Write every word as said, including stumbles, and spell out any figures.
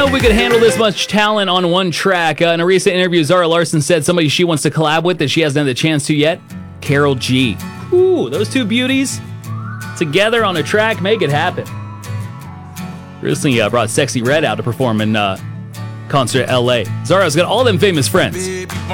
know if we could handle this much talent on one track. Uh, in a recent interview, Zara Larsson said somebody she wants to collab with that she hasn't had the chance to yet, Karol G. Ooh, those two beauties together on a track, make it happen. Recently uh, brought Sexy Red out to perform in uh, concert at L A. Zara's got all them famous friends.